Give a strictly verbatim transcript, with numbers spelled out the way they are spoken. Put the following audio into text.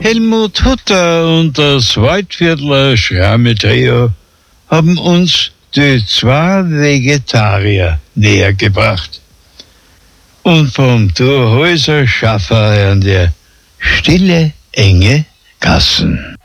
Helmut Hutter und das Waldviertler Schramme-Trio haben uns die zwei Vegetarier näher gebracht. Und vom Thurhäuser Schaffer hören wir Stille, enge Gassen.